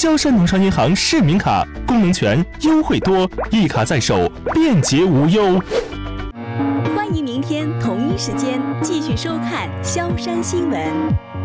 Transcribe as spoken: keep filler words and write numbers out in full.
萧山农商银行市民卡，功能全，优惠多，一卡在手，便捷无忧。 欢迎明天同一时间继续收看萧山新闻。